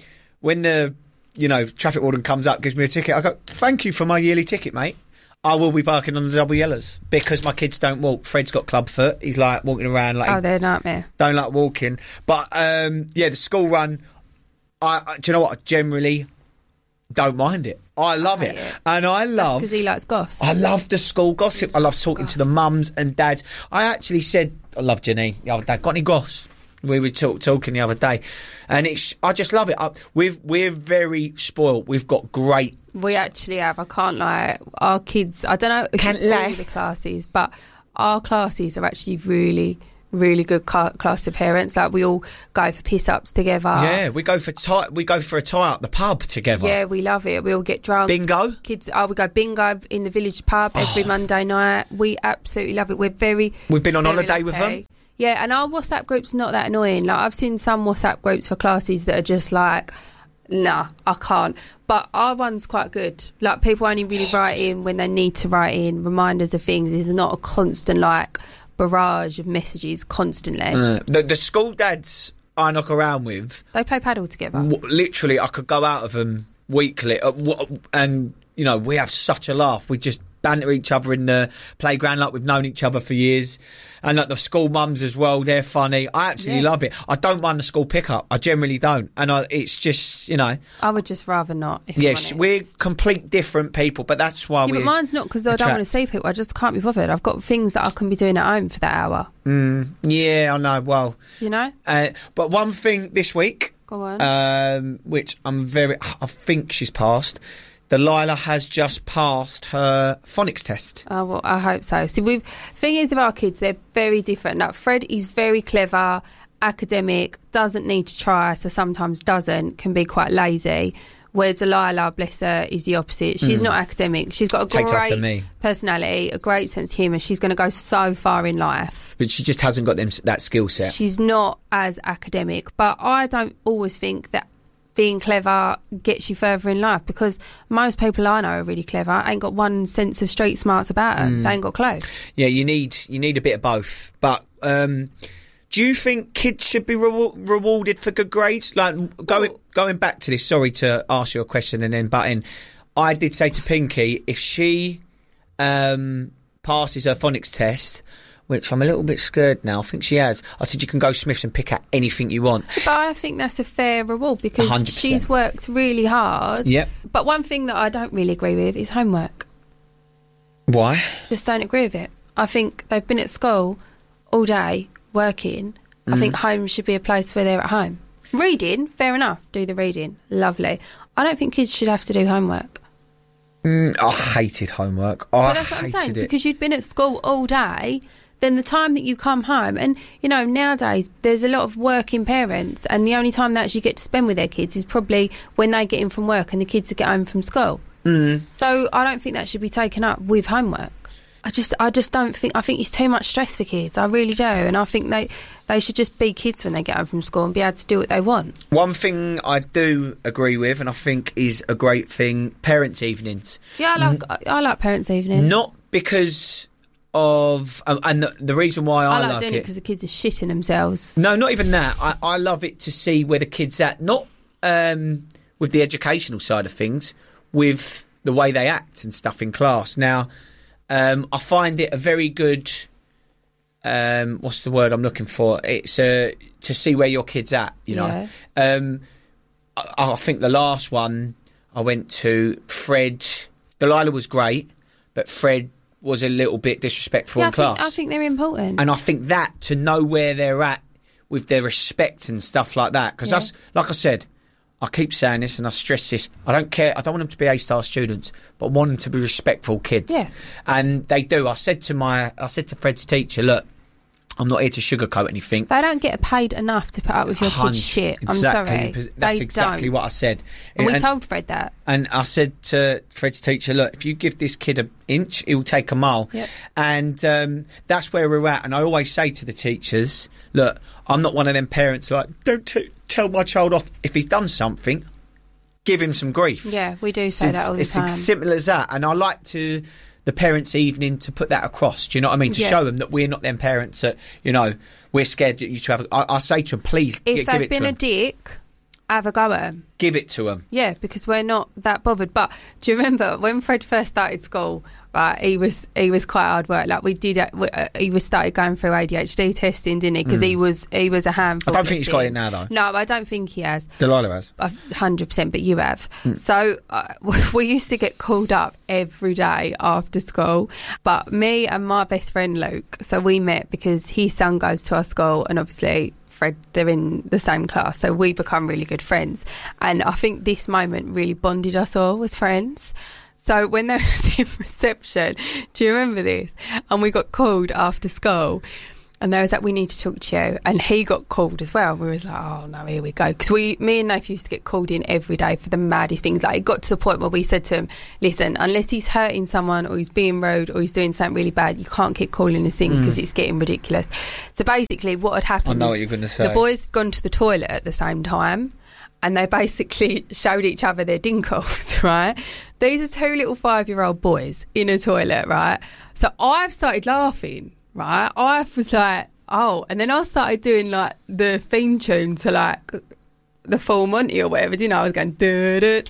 traffic warden comes up, gives me a ticket, I go, "Thank you for my yearly ticket, mate. I will be parking on the double yellows because my kids don't walk. Fred's got club foot. He's like walking around like they're a nightmare. Don't like walking. But the school run. Do you know what? I generally don't mind it. I love it. And I love because he likes goss. I love the school gossip. I love talking to the mums and dads. I actually said I love Janine the other day. Got any goss? We were talking the other day, and I just love it. We're very spoiled. We've got great. We actually have. I can't lie. Our kids. I don't know if it's all the classes, but our classes are actually really, really good class of parents. Like we all go for piss ups together. Yeah, we go for a tie up the pub together. Yeah, we love it. We all get drunk. Bingo. Kids. We go bingo in the village pub every Monday night. We absolutely love it. We've been on holiday with them. Yeah, and our WhatsApp group's not that annoying. Like I've seen some WhatsApp groups for classes that are just like, nah, I can't. But our one's quite good. Like people only really write in when they need to write in, reminders of things. It's not a constant barrage of messages constantly. The school dads I knock around with, they play paddle together. Literally, I could go out of them weekly, and we have such a laugh. We just banter each other in the playground like we've known each other for years. And like the school mums as well, they're funny. I absolutely love it. I don't mind the school pickup. I generally don't. And it's just, I would just rather not. Yes, we're complete different people, but that's why but mine's not because I don't want to see people. I just can't be bothered. I've got things that I can be doing at home for that hour. Yeah, I know. Well, but one thing this week, go on, which I think she's passed. Delilah has just passed her phonics test. Oh, well, I hope so. See, thing is with our kids, they're very different. Like Fred is very clever, academic, doesn't need to try, so sometimes can be quite lazy. Where Delilah, bless her, is the opposite. She's not academic. She's got a great personality, a great sense of humour. She's going to go so far in life. But she just hasn't got that skill set. She's not as academic. But I don't always think that being clever gets you further in life, because most people I know are really clever, ain't got one sense of street smarts about them. They ain't got a clue. Yeah, you need a bit of both. But do you think kids should be rewarded for good grades? Like going back to this, sorry to ask you a question and then butt in. I did say to Pinky, if she passes her phonics test, which I'm a little bit scared now, I think she has, I said you can go Smiths and pick out anything you want. But I think that's a fair reward because 100%. She's worked really hard. Yep. But one thing that I don't really agree with is homework. Why? Just don't agree with it. I think they've been at school all day working. I think home should be a place where they're at home. Reading, fair enough, do the reading, lovely. I don't think kids should have to do homework. I hated homework. But that's what I'm saying, because you'd been at school all day. Then the time that you come home, and nowadays there's a lot of working parents, and the only time they actually get to spend with their kids is probably when they get in from work and the kids get home from school. So I don't think that should be taken up with homework. I just don't think. I think it's too much stress for kids. I really do, and I think they should just be kids when they get home from school and be able to do what they want. One thing I do agree with, and I think is a great thing, parents' evenings. Yeah, I like parents' evenings. Not because of and the reason why I like doing it because the kids are shitting themselves. No, not even that. I love it to see where the kids at, not with the educational side of things, with the way they act and stuff in class. Now, I find it a very good what's the word I'm looking for? It's to see where your kid's at, Yeah. I think the last one I went to, Fred, Delilah was great, but Fred was a little bit disrespectful in class. I think they're important. And I think that, to know where they're at with their respect and stuff like that, because that's, like I said, I keep saying this and I stress this, I don't care, I don't want them to be A-star students, but I want them to be respectful kids. Yeah. And they do. I said to Fred's teacher, look, I'm not here to sugarcoat anything. They don't get paid enough to put up with your kids' shit. I'm sorry. That's exactly what I said. And we told Fred that. And I said to Fred's teacher, look, if you give this kid an inch, he'll take a mile. Yep. And that's where we're at. And I always say to the teachers, look, I'm not one of them parents like, don't tell my child off if he's done something, give him some grief. Yeah, we do say that all the time. It's as simple as that. And I like to, the parents' evening, to put that across. Do you know what I mean? To show them that we're not them parents that, you know, we're scared that you to have. I say to them, please, give it to them. If they've been a dick, have a go at them. Give it to them. Yeah, because we're not that bothered. But do you remember when Fred first started school? Right, he was quite hard work. Like he started going through ADHD testing, didn't he? Because he was a handful. I don't think he's got it now, though. No, I don't think he has. Delilah has. 100%, but you have. So we used to get called up every day after school. But me and my best friend Luke, so we met because his son goes to our school, and obviously Fred, they're in the same class, so we become really good friends. And I think this moment really bonded us all as friends. So when they was in reception, do you remember this? And we got called after school, and they was like, we need to talk to you. And he got called as well. We was like, oh no, here we go. Because me and Nath used to get called in every day for the maddest things. Like, it got to the point where we said to him, listen, unless he's hurting someone or he's being rude or he's doing something really bad, you can't keep calling us in because it's getting ridiculous. So basically what had happened, I know what you're going to say. The boys had gone to the toilet at the same time, and they basically showed each other their dinkles, right? These are two little 5-year-old boys in a toilet, right? So I've started laughing, right? I was like, oh, and then I started doing like the theme tune to like the Full Monty or whatever, didn't I? I was going, da da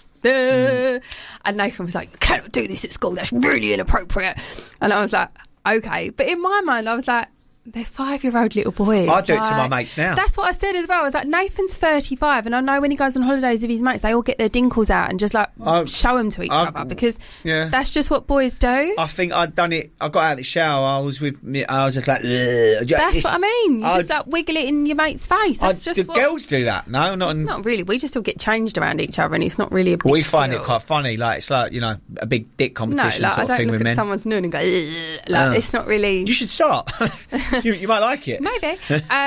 da. And Nathan was like, you cannot do this at school, that's really inappropriate. And I was like, okay. But in my mind, I was like, they're 5-year-old little boys. I do it to my mates now. That's what I said as well. I was like, Nathan's 35, and I know when he goes on holidays with his mates, they all get their dinkles out and just like show them to each other, because that's just what boys do. I think I'd done it. I got out of the shower. I was just like, that's what I mean. You just like wiggle it in your mate's face. That's just what girls do that. No, not really. We just all get changed around each other, and it's not really a big We find deal. It quite funny. Like, it's like, you know, a big dick competition no, like, sort of thing with men. I don't look at someone's noon and go, like, it's not really. You should start. you might like it. Maybe.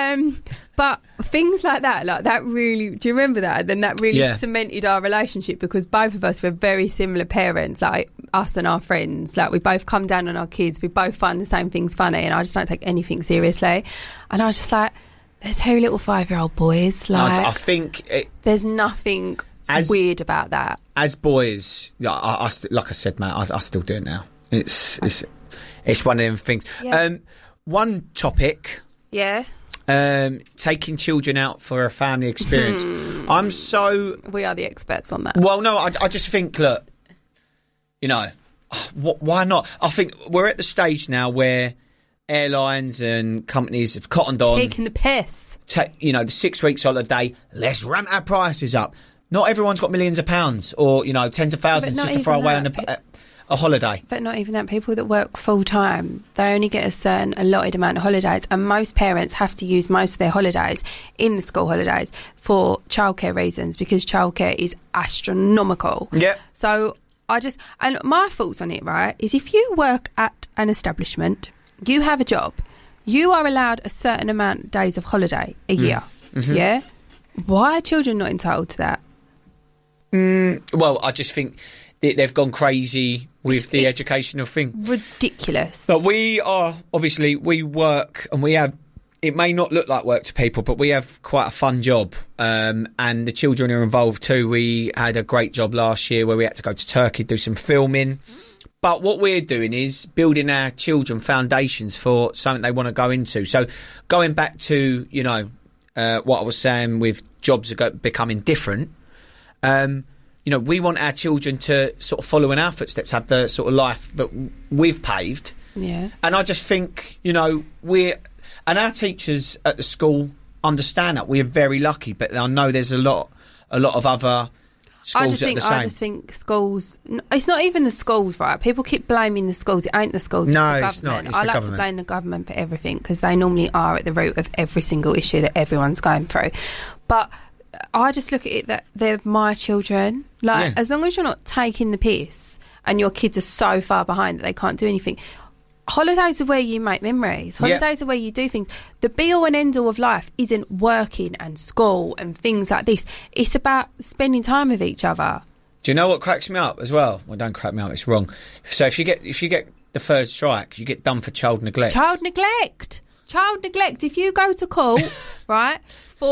But things like that really, do you remember that? And then that really cemented our relationship, because both of us were very similar parents, like us and our friends. Like, we both come down on our kids, we both find the same things funny, and I just don't take anything seriously. And I was just like, they're two little 5-year-old boys. Like, I think there's nothing weird about that. As boys, I like I said, Matt, I still do it now. It's one of them things. Yeah. One topic. Yeah. Taking children out for a family experience. We are the experts on that. Well, no, I just think, look, you know, why not? I think we're at the stage now where airlines and companies have cottoned on. Taking the piss. The 6 weeks holiday, let's ramp our prices up. Not everyone's got millions of pounds or, you know, tens of thousands just to throw away on a holiday. But not even that. People that work full time, they only get a certain allotted amount of holidays, and most parents have to use most of their holidays in the school holidays for childcare reasons, because childcare is astronomical. Yeah. So and my thoughts on it, right, is if you work at an establishment, you have a job, you are allowed a certain amount of days of holiday a year. Mm-hmm. Yeah. Why are children not entitled to that? Well, I just think they've gone crazy with the educational thing. Ridiculous. But we work, and we have, it may not look like work to people, but we have quite a fun job. And the children are involved too. We had a great job last year where we had to go to Turkey, do some filming. But what we're doing is building our children foundations for something they want to go into. So going back to, you know, what I was saying with jobs becoming different, you know, we want our children to sort of follow in our footsteps, have the sort of life that we've paved. Yeah. And I just think, you know, and our teachers at the school understand that. We're very lucky, but I know there's a lot of other schools that are the same. I just think schools, it's not even the schools, right? People keep blaming the schools. It ain't the schools, it's the government. It's not. It's I the like government. to blame the government for everything, because they normally are at the root of every single issue that everyone's going through. But I just look at it that they're my children. Like, as long as you're not taking the piss and your kids are so far behind that they can't do anything. Holidays are where you make memories. Holidays are where you do things. The be-all and end-all of life isn't working and school and things like this. It's about spending time with each other. Do you know what cracks me up as well? Well, don't crack me up, it's wrong. So if you get the third strike, you get done for child neglect. Child neglect. If you go to court, right, for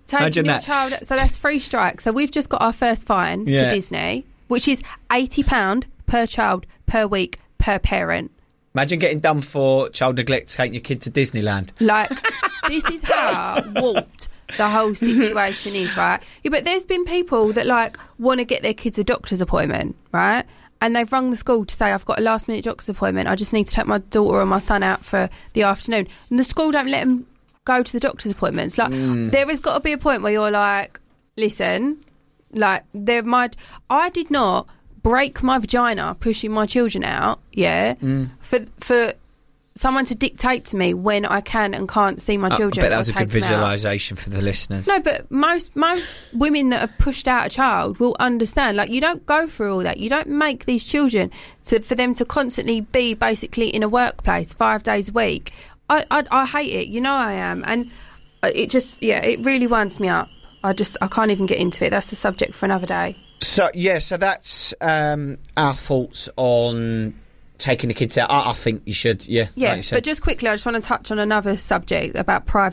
Imagine your that. child. So that's 3 strikes. So we've just got our first fine for Disney, which is £80 per child per week per parent. Imagine getting done for child neglect, taking your kid to Disneyland. Like, this is how warped the whole situation is, right? Yeah, but there's been people that, like, want to get their kids a doctor's appointment, right? And they've rung the school to say, I've got a last-minute doctor's appointment. I just need to take my daughter or my son out for the afternoon. And the school don't let them go to the doctor's appointments. Like, there has got to be a point where you're like, listen, like, I did not break my vagina pushing my children out, for someone to dictate to me when I can and can't see my children. I bet that was a good visualisation for the listeners. No, but most women that have pushed out a child will understand. Like, you don't go through all that. You don't make these children for them to constantly be basically in a workplace 5 days a week. I hate it. You know I am. And it just, it really winds me up. I can't even get into it. That's the subject for another day. So that's our thoughts on taking the kids out. I think you should, Yeah, like you said. But just quickly, I just want to touch on another subject about private